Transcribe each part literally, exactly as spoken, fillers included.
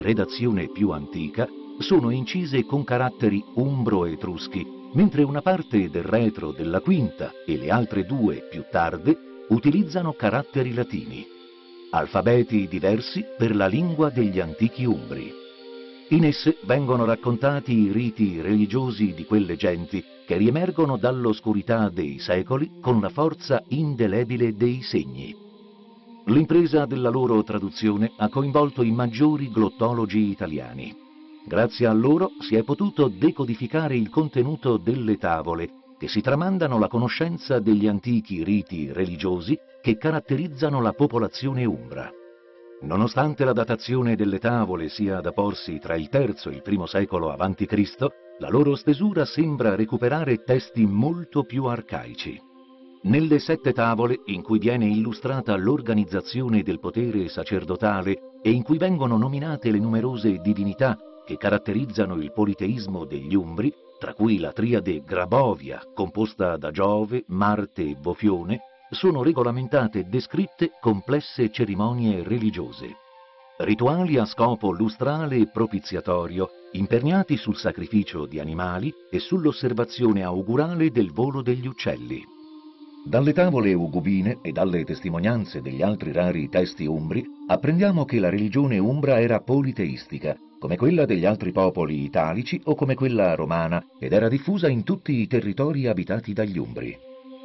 redazione più antica, sono incise con caratteri umbro-etruschi, mentre una parte del retro della quinta e le altre due più tarde utilizzano caratteri latini, alfabeti diversi per la lingua degli antichi umbri. In esse vengono raccontati i riti religiosi di quelle genti che riemergono dall'oscurità dei secoli con la forza indelebile dei segni. L'impresa della loro traduzione ha coinvolto i maggiori glottologi italiani. Grazie a loro si è potuto decodificare il contenuto delle tavole che si tramandano la conoscenza degli antichi riti religiosi che caratterizzano la popolazione umbra. Nonostante la datazione delle tavole sia da porsi tra il terzo e il primo secolo avanti Cristo, la loro stesura sembra recuperare testi molto più arcaici. Nelle sette tavole, in cui viene illustrata l'organizzazione del potere sacerdotale e in cui vengono nominate le numerose divinità che caratterizzano il politeismo degli Umbri, tra cui la triade Grabovia, composta da Giove, Marte e Bofione, sono regolamentate e descritte complesse cerimonie religiose. Rituali a scopo lustrale e propiziatorio, imperniati sul sacrificio di animali e sull'osservazione augurale del volo degli uccelli. Dalle tavole ugubine e dalle testimonianze degli altri rari testi umbri apprendiamo che la religione umbra era politeistica, come quella degli altri popoli italici o come quella romana, ed era diffusa in tutti i territori abitati dagli umbri.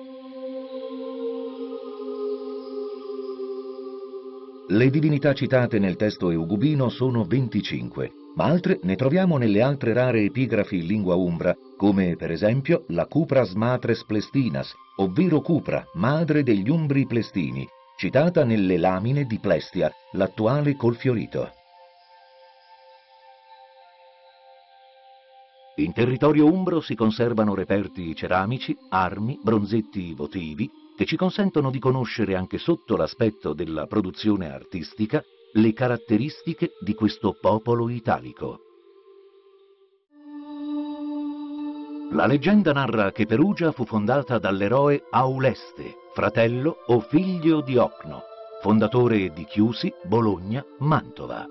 Le divinità citate nel testo eugubino sono venticinque, ma altre ne troviamo nelle altre rare epigrafi in lingua umbra, come per esempio la Cupras Matres Plestinas, ovvero Cupra, madre degli Umbri Plestini, citata nelle Lamine di Plestia, l'attuale Colfiorito. In territorio umbro si conservano reperti ceramici, armi, bronzetti votivi, che ci consentono di conoscere anche sotto l'aspetto della produzione artistica le caratteristiche di questo popolo italico. La leggenda narra che Perugia fu fondata dall'eroe Auleste, fratello o figlio di Ocno, fondatore di Chiusi, Bologna, Mantova.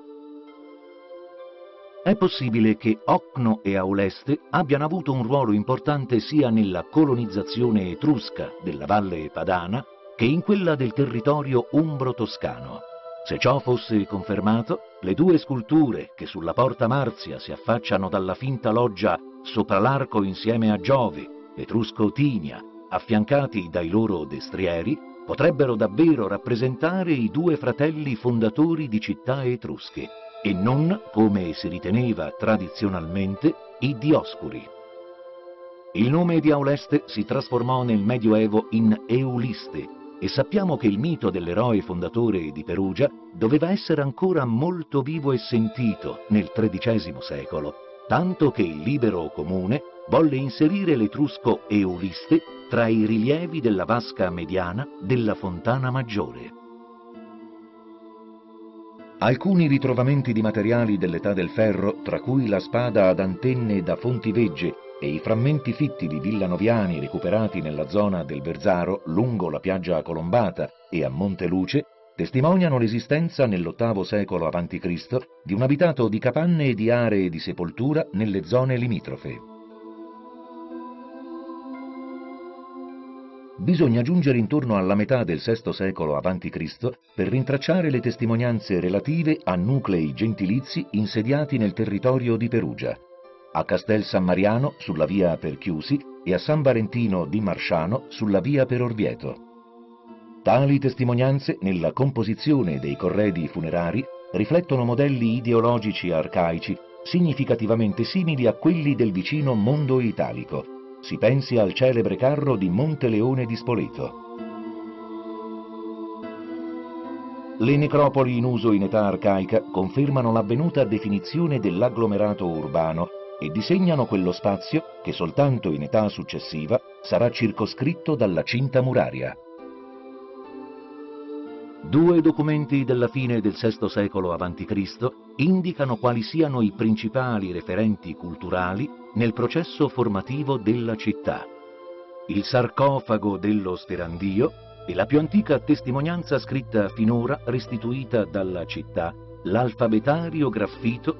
È possibile che Ocno e Auleste abbiano avuto un ruolo importante sia nella colonizzazione etrusca della Valle Padana che in quella del territorio umbro-toscano. Se ciò fosse confermato, le due sculture che sulla Porta Marzia si affacciano dalla finta loggia sopra l'arco insieme a Giove, Etrusco Tinia, affiancati dai loro destrieri, potrebbero davvero rappresentare i due fratelli fondatori di città etrusche, e non, come si riteneva tradizionalmente, i Dioscuri. Il nome di Auleste si trasformò nel Medioevo in Euliste e sappiamo che il mito dell'eroe fondatore di Perugia doveva essere ancora molto vivo e sentito nel tredicesimo secolo, tanto che il Libero Comune volle inserire l'etrusco Euliste tra i rilievi della vasca mediana della Fontana Maggiore. Alcuni ritrovamenti di materiali dell'età del ferro, tra cui la spada ad antenne da Fontivegge e i frammenti fitti di villanoviani recuperati nella zona del Verzaro lungo la piaggia Colombata e a Monteluce, testimoniano l'esistenza nell'ottavo secolo avanti Cristo di un abitato di capanne e di aree di sepoltura nelle zone limitrofe. Bisogna giungere intorno alla metà del sesto secolo avanti Cristo per rintracciare le testimonianze relative a nuclei gentilizi insediati nel territorio di Perugia, a Castel San Mariano sulla via per Chiusi e a San Valentino di Marsciano sulla via per Orvieto. Tali testimonianze, nella composizione dei corredi funerari, riflettono modelli ideologici arcaici significativamente simili a quelli del vicino mondo italico. Si pensi al celebre carro di Monteleone di Spoleto. Le necropoli in uso in età arcaica confermano l'avvenuta definizione dell'agglomerato urbano e disegnano quello spazio che soltanto in età successiva sarà circoscritto dalla cinta muraria. Due documenti della fine del sesto secolo avanti Cristo indicano quali siano i principali referenti culturali nel processo formativo della città: il sarcofago dello Sperandio e la più antica testimonianza scritta finora restituita dalla città, l'alfabetario graffito